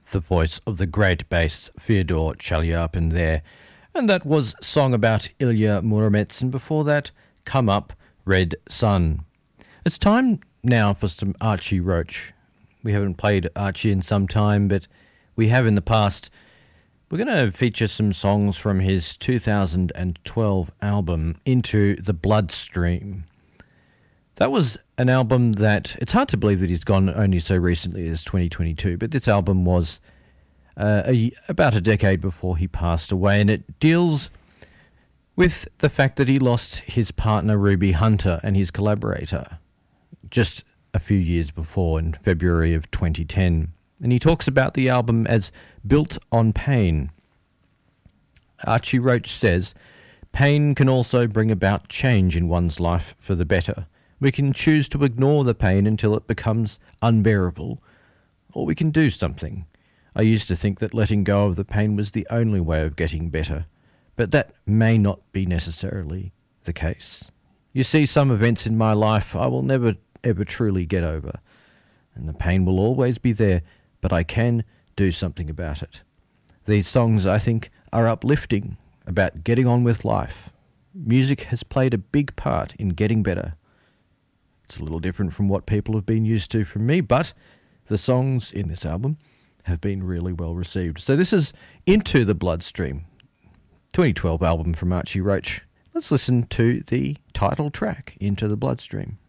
The voice of the great bass Fyodor Chaliapin there. And that was Song about Ilya Muromets, and before that, Come Up, Red Sun. It's time now for some Archie Roach. We haven't played Archie in some time, but we have in the past. We're going to feature some songs from his 2012 album, Into the Bloodstream. That was an album that, it's hard to believe that he's gone only so recently as 2022, but this album was about a decade before he passed away, and it deals with the fact that he lost his partner Ruby Hunter and his collaborator just a few years before, in February of 2010. And he talks about the album as built on pain. Archie Roach says, pain can also bring about change in one's life for the better. We can choose to ignore the pain until it becomes unbearable, or we can do something. I used to think that letting go of the pain was the only way of getting better, but that may not be necessarily the case. You see, some events in my life I will never ever truly get over, and the pain will always be there, but I can do something about it. These songs, I think, are uplifting, about getting on with life. Music has played a big part in getting better. It's a little different from what people have been used to from me, but the songs in this album have been really well received. So this is Into the Bloodstream, 2012 album from Archie Roach. Let's listen to the title track, Into the Bloodstream.